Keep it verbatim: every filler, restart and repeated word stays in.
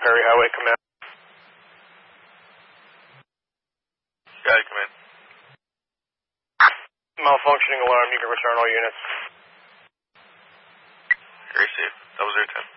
Perry Highway Command. Got it, command. Malfunctioning alarm, you can return all units. Very safe. Double zero ten.